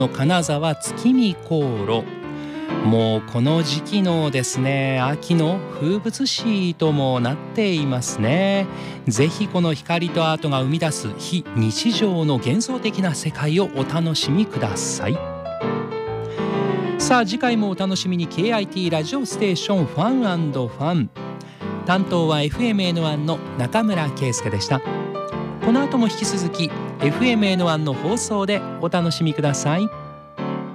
の金沢月見香炉、もうこの時期のですね、秋の風物詩ともなっていますね。ぜひこの光とアートが生み出す非日常の幻想的な世界をお楽しみください。さあ次回もお楽しみに。 KIT ラジオステーションファン&ファン、担当は FMN1 の中村圭介でした。この後も引き続き FMN1 の放送でお楽しみください。